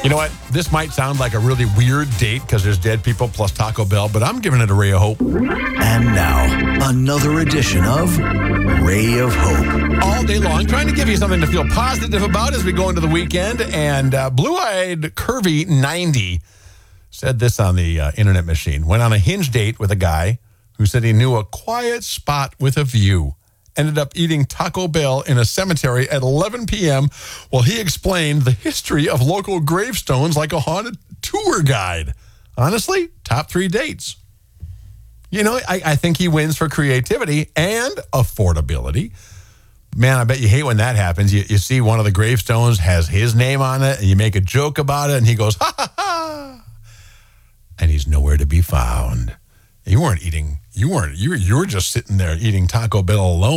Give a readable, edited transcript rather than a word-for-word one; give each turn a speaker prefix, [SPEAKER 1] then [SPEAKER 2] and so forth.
[SPEAKER 1] You know what? This might sound like a really weird date because there's dead people plus Taco Bell, but I'm giving it a ray of hope.
[SPEAKER 2] And now, another edition of Ray of Hope.
[SPEAKER 1] All day long, trying to give you something to feel positive about as we go into the weekend. And Blue-Eyed Curvy 90 said this on the internet machine. Went on a Hinge date with a guy who said he knew a quiet spot with a view. Ended up eating Taco Bell in a cemetery at 11 p.m. while he explained the history of local gravestones like a haunted tour guide. Honestly, top 3 dates. You know, I think he wins for creativity and affordability. Man, I bet you hate when that happens. You see one of the gravestones has his name on it, and you make a joke about it, and he goes, ha, ha, ha. And he's nowhere to be found. You were just sitting there eating Taco Bell alone.